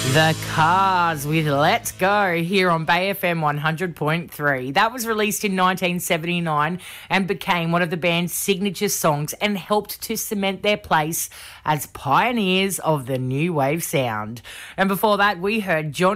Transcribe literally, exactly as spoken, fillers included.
The Cars with Let's Go here on Bay F M one hundred point three. That was released in nineteen seventy-nine and became one of the band's signature songs and helped to cement their place as pioneers of the new wave sound. And before that, we heard John